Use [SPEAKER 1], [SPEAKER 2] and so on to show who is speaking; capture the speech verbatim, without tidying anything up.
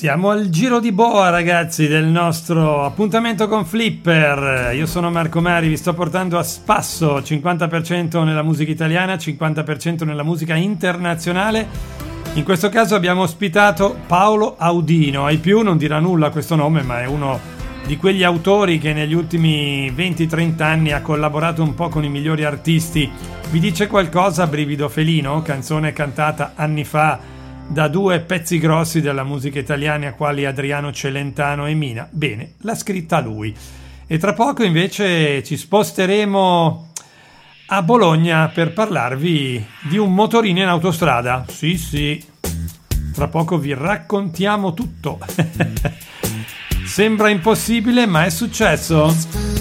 [SPEAKER 1] Siamo al giro di boa, ragazzi, del nostro appuntamento con Flipper. Io sono Marco Mari, vi sto portando a spasso cinquanta per cento nella musica italiana, cinquanta per cento nella musica internazionale. In questo caso abbiamo ospitato Paolo Audino. Ai più non dirà nulla questo nome, ma è uno di quegli autori che negli ultimi venti trenta anni ha collaborato un po' con i migliori artisti. Vi dice qualcosa Brivido Felino? Canzone cantata anni fa da due pezzi grossi della musica italiana quali Adriano Celentano e Mina. Bene, l'ha scritta lui. E tra poco invece ci sposteremo a Bologna per parlarvi di un motorino in autostrada. Sì, sì, tra poco vi raccontiamo tutto. Sembra impossibile, ma è successo.